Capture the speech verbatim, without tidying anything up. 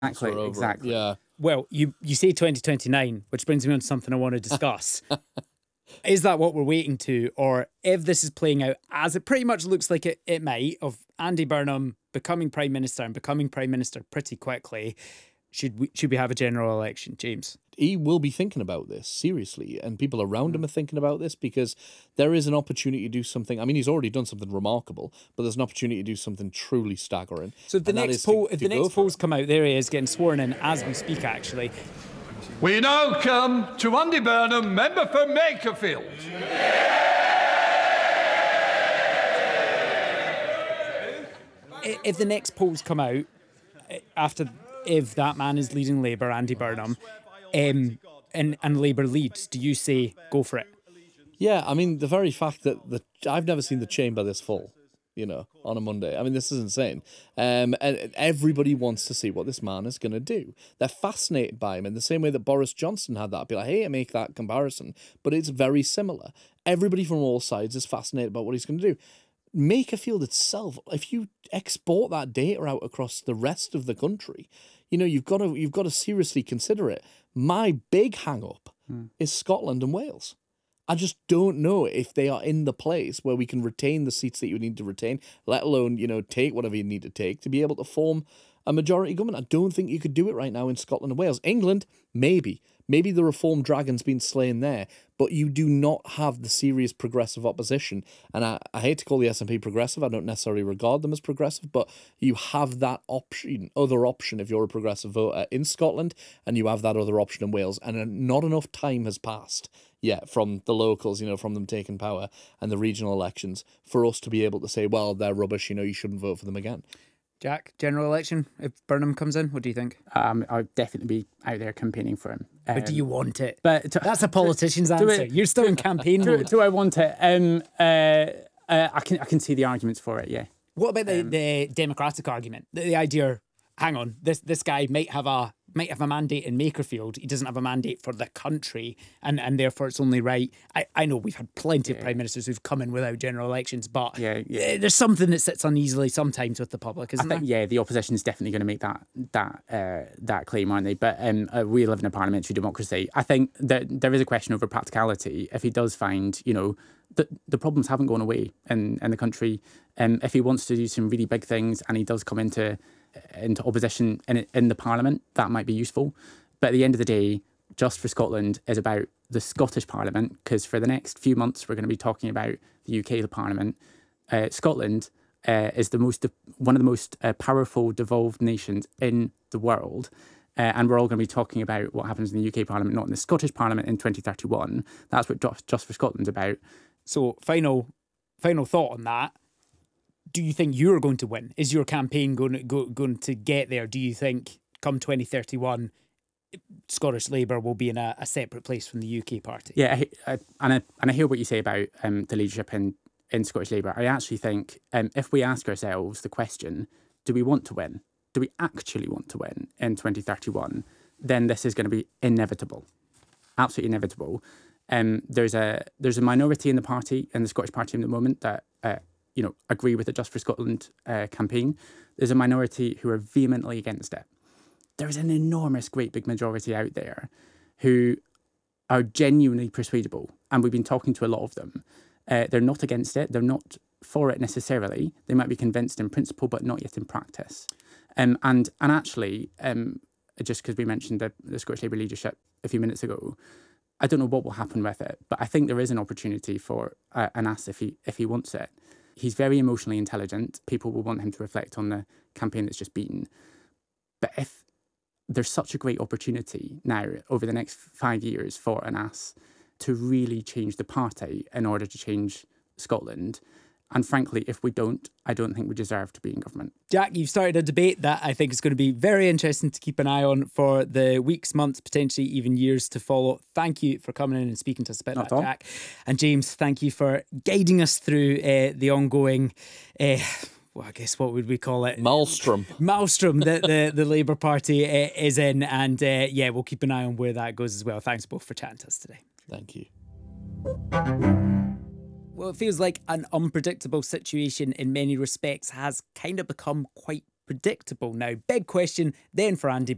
Exactly, over. exactly. Yeah. Well, you, you say twenty twenty-nine, which brings me on to something I want to discuss. Is that what we're waiting to? Or if this is playing out as it pretty much looks like it, it might, of Andy Burnham becoming Prime Minister and becoming Prime Minister pretty quickly, should we, should we have a general election, James? He will be thinking about this seriously, and people around him are thinking about this because there is an opportunity to do something. I mean, he's already done something remarkable, but there's an opportunity to do something truly staggering. So if the and that next is poll, to- if to the go next for polls it. come out, there he is getting sworn in as we speak. Actually, We now come to Andy Burnham, member for Makerfield. I- if the next polls come out eh, after, if that man is leading Labour, Andy Burnham, um, and and Labour leads, do you say go for it? Yeah, I mean, the very fact that the I've never seen the chamber this full, you know, on a Monday. I mean, this is insane. Um, and everybody wants to see what this man is going to do. They're fascinated by him in the same way that Boris Johnson had that. Be like, hey, I make that comparison, but it's very similar. Everybody from all sides is fascinated about what he's going to do. Makerfield itself, if you export that data out across the rest of the country, you know, you've got to you've got to seriously consider it. My big hang up mm. is Scotland and Wales. I just don't know if they are in the place where we can retain the seats that you need to retain, let alone, you know, take whatever you need to take to be able to form a majority government. I don't think you could do it right now in Scotland and Wales. England, maybe. Maybe the Reform Dragon's been slain there, but you do not have the serious progressive opposition. And I, I hate to call the S N P progressive. I don't necessarily regard them as progressive, but you have that option, other option if you're a progressive voter in Scotland, and you have that other option in Wales. And not enough time has passed yet from the locals, you know, from them taking power and the regional elections for us to be able to say, well, they're rubbish, you know, you shouldn't vote for them again. Jack, general election, if Burnham comes in, what do you think? Um, I'll definitely be out there campaigning for him. Um, But do you want it? But to, That's a politician's do answer. it- You're still in campaign do, mode. do I want it? Um, uh, uh, I can I can see the arguments for it. Yeah. What about the, the democratic argument? The, the idea, hang on, this this guy might have a might have a mandate in Makerfield. He doesn't have a mandate for the country, and, and therefore it's only right. I, I know we've had plenty Yeah. of prime ministers who've come in without general elections, but Yeah, yeah. eh, there's something that sits uneasily sometimes with the public, I isn't think there? yeah, the opposition is definitely going to make that that uh, that claim, aren't they? But um, uh, we live in a parliamentary democracy. I think that there is a question over practicality. If he does find, you know, the the problems haven't gone away in in the country, um, if he wants to do some really big things and he does come into into opposition in in the parliament, that might be useful. But at the end of the day, Just for Scotland is about the Scottish Parliament, because for the next few months we're going to be talking about the U K, the Parliament. Uh, Scotland uh, is the most one of the most uh, powerful devolved nations in the world, uh, and we're all going to be talking about what happens in the U K Parliament, not in the Scottish Parliament in twenty thirty-one. That's what Just, Just for Scotland's about. So final final thought on that. Do you think you're going to win? Is your campaign going to, go, going to get there? Do you think come twenty thirty-one, Scottish Labour will be in a, a separate place from the U K party? Yeah, I, I, and I and I hear what you say about um, the leadership in, in Scottish Labour. I actually think um, if we ask ourselves the question, do we want to win? Do we actually want to win in twenty thirty-one? Then this is going to be inevitable, absolutely inevitable. Um, there's a there's a minority in the party, in the Scottish Party at the moment, that uh, you know agree with the Just for Scotland uh, campaign. There's a minority who are vehemently against it. There's an enormous, great big majority out there who are genuinely persuadable, and we've been talking to a lot of them. Uh, they're not against it. They're not for it necessarily. They might be convinced in principle, but not yet in practice. Um, and and actually, um, just because we mentioned the, the Scottish Labour leadership a few minutes ago, I don't know what will happen with it, but I think there is an opportunity for uh, Anas if he if he wants it. He's very emotionally intelligent. People will want him to reflect on the campaign that's just beaten. But if there's such a great opportunity now over the next five years for Anas to really change the party in order to change Scotland. And frankly, if we don't, I don't think we deserve to be in government. Jack, you've started a debate that I think is going to be very interesting to keep an eye on for the weeks, months, potentially even years to follow. Thank you for coming in and speaking to us about Not that, at all. Jack. And James, thank you for guiding us through uh, the ongoing... Uh, well, I guess what would we call it? Maelstrom. Maelstrom that the, the Labour Party uh, is in. And uh, yeah, we'll keep an eye on where that goes as well. Thanks both for chatting to us today. Thank you. Well, it feels like an unpredictable situation in many respects has kind of become quite predictable now. Big question then for Andy